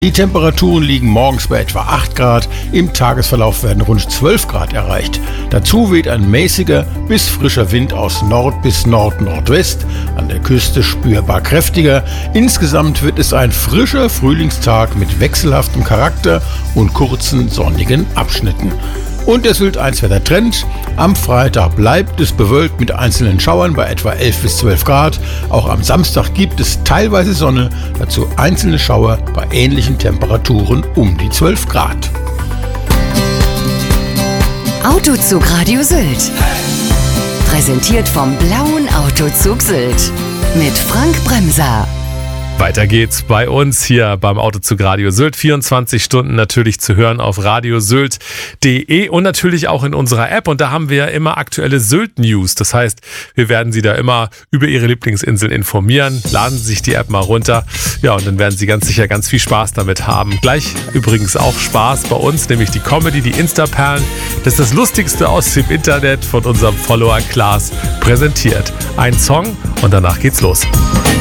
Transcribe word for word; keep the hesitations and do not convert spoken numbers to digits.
Die Temperaturen liegen morgens bei etwa acht Grad, im Tagesverlauf werden rund zwölf Grad erreicht. Dazu weht ein mäßiger bis frischer Wind aus Nord bis Nord-Nordwest, an der Küste spürbar kräftiger. Insgesamt wird es ein frischer Frühlingstag mit wechselhaftem Charakter und kurzen sonnigen Abschnitten. Und der Sylt eins Wetter Trend. Am Freitag bleibt es bewölkt mit einzelnen Schauern bei etwa elf bis zwölf Grad. Auch am Samstag gibt es teilweise Sonne, dazu einzelne Schauer bei ähnlichen Temperaturen um die zwölf Grad. Autozug Radio Sylt. Präsentiert vom Blauen Autozug Sylt. Mit Frank Bremser. Weiter geht's bei uns hier beim Autozug Radio Sylt. vierundzwanzig Stunden natürlich zu hören auf radiosylt punkt de und natürlich auch in unserer App. Und da haben wir ja immer aktuelle Sylt-News. Das heißt, wir werden Sie da immer über Ihre Lieblingsinsel informieren. Laden Sie sich die App mal runter. Ja, und dann werden Sie ganz sicher ganz viel Spaß damit haben. Gleich übrigens auch Spaß bei uns, nämlich die Comedy, die Insta-Perlen. Das ist das Lustigste aus dem Internet von unserem Follower Klaas präsentiert. Ein Song und danach geht's los.